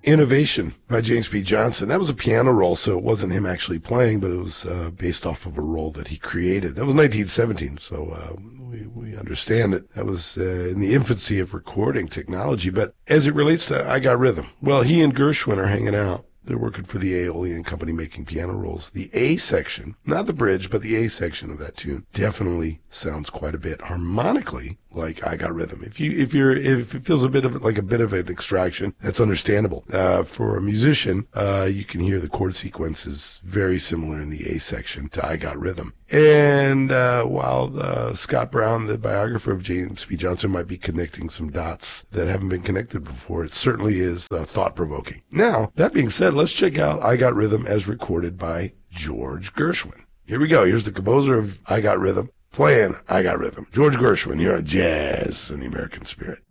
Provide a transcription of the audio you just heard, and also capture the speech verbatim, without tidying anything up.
Innovation by James P. Johnson. That was a piano roll, so it wasn't him actually playing, but it was uh, based off of a roll that he created. That was nineteen seventeen, so uh, we, we understand it. That was uh, in the infancy of recording technology. But as it relates to I Got Rhythm, well, he and Gershwin are hanging out. They're working for the Aeolian Company making piano rolls. The A section, not the bridge, but the A section of that tune definitely sounds quite a bit harmonically like I Got Rhythm. If you if you're if it feels a bit of like a bit of an extraction, that's understandable. Uh, for a musician, uh, you can hear the chord sequences very similar in the A section to I Got Rhythm. And uh, while uh, Scott Brown, the biographer of James P. Johnson, might be connecting some dots that haven't been connected before, it certainly is uh, thought-provoking. Now, that being said, let's check out I Got Rhythm as recorded by George Gershwin. Here we go. Here's the composer of I Got Rhythm playing I Got Rhythm. George Gershwin here on Jazz and the American Spirit.